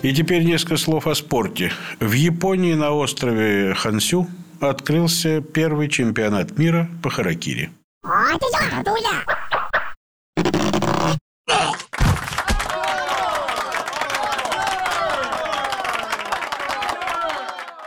И теперь несколько слов о спорте. В Японии на острове Хонсю открылся первый чемпионат мира по харакири.